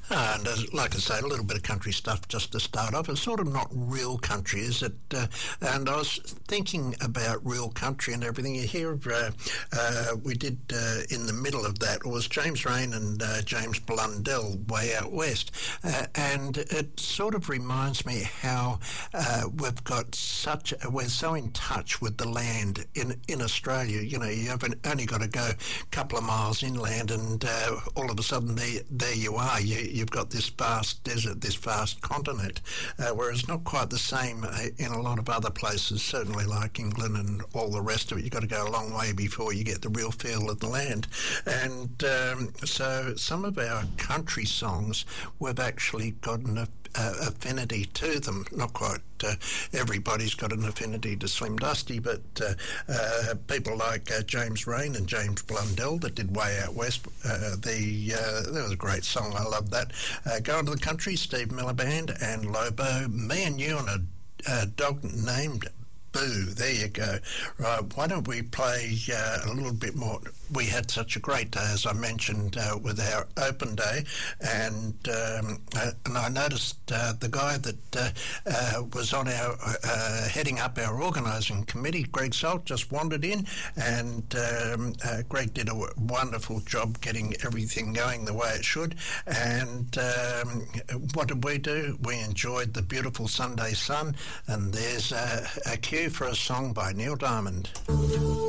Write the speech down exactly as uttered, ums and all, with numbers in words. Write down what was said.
And uh, like I say, a little bit of country stuff just to start off. It's sort of not real country, is it? Uh, and I was thinking about real country and everything. You hear, uh, uh, we did uh, in the middle of that, it was James Rain and uh, James Blundell, Way Out West. Uh, and it sort of reminds me how uh, we've got such, we're so in touch with the land in, in Australia. You know, you haven't only got to go a couple of miles inland and uh, all of a sudden there, there you are. You, you've got this vast desert, this vast continent, uh, whereas not quite the same uh, in a lot of other places, certainly like England and all the rest of it. You've got to go a long way before you get the real feel of the land. And um, so some of our country songs, we've actually got an uh, affinity to them. Not quite uh, everybody's got an affinity to Slim Dusty, but uh, uh, people like uh, James Rain and James Blundell that did Way Out West, uh, the uh, that was a great song. I love that. Uh, Going to the Country, Steve Miller Band and Lobo, Me and You and a, a Dog Named Boo. There you go. Right, why don't we play uh, a little bit more? We had such a great day, as I mentioned, uh, with our open day, and um, uh, and I noticed uh, the guy that uh, uh, was on our uh, heading up our organising committee, Greg Salt, just wandered in, and um, uh, Greg did a w- wonderful job getting everything going the way it should. And um, what did we do? We enjoyed the beautiful Sunday sun, and there's a, a cue for a song by Neil Diamond.